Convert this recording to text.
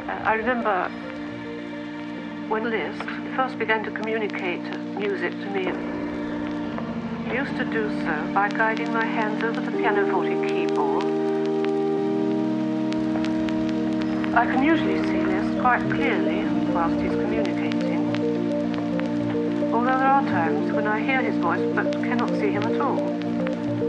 I remember when Liszt first began to communicate music to me. He used to do so by guiding my hands over the pianoforte keyboard. I can usually see Liszt quite clearly whilst he's communicating, although there are times when I hear his voice but cannot see him at all.